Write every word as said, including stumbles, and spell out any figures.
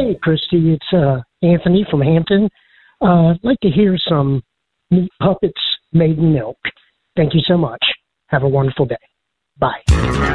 Hey, Christy, it's uh, Anthony from Hampton. Uh, I'd like to hear some Meat Puppets Made in Milk. Thank you so much. Have a wonderful day. Bye.